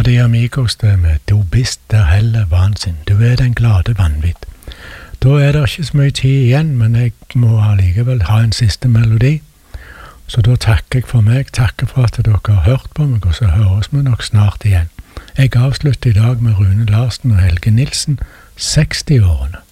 de amigos det med «Du bist der helle vansin, du den glade vanvitt». Da det ikke så mye tid igjen, men jeg må allikevel ha en siste melodi. Så da takker jeg for meg, takker for at dere har hørt på meg, og så høres vi nok snart igjen. Jeg avslutter i dag med Rune Larsen og Helge Nilsen, 60-årene.